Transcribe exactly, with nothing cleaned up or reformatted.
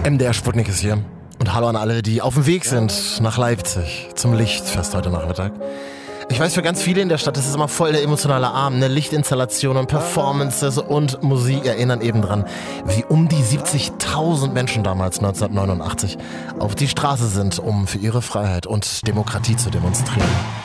M D R Sputnik ist hier. Und hallo an alle, die auf dem Weg sind nach Leipzig zum Lichtfest heute Nachmittag. Ich weiß, für ganz viele in der Stadt ist es immer voll der emotionale Abend. Eine Lichtinstallation und Performances und Musik erinnern eben dran, wie um die siebzigtausend Menschen damals neunzehnhundertneunundachtzig auf die Straße sind, um für ihre Freiheit und Demokratie zu demonstrieren.